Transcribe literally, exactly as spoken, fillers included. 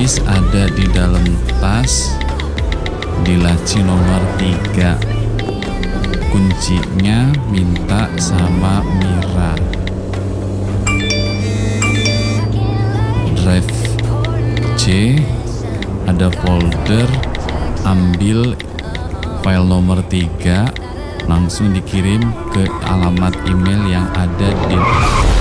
keys ada di dalam tas, di laci nomor tiga. Kuncinya minta sama Mira. Drive C ada folder, ambil file nomor tiga, langsung dikirim ke alamat email yang ada di